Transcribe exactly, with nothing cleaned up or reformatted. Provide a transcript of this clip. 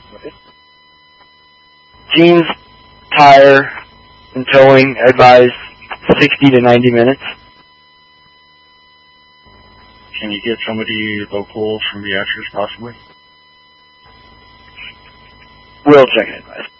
Okay. Jeans, tire, and towing advised sixty to ninety minutes. Can you get somebody local from Beatrice, possibly? We'll check it advice.